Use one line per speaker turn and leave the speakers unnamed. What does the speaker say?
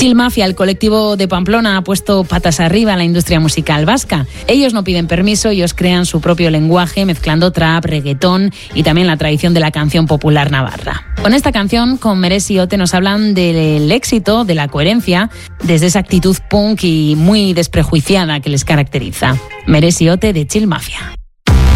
Chill Mafia, el colectivo de Pamplona, ha puesto patas arriba a la industria musical vasca. Ellos no piden permiso, ellos crean su propio lenguaje mezclando trap, reggaetón y también la tradición de la canción popular navarra. Con esta canción, con Merezi Ote, nos hablan del éxito, de la coherencia, desde esa actitud punk y muy desprejuiciada que les caracteriza. Merezi Ote de Chill Mafia.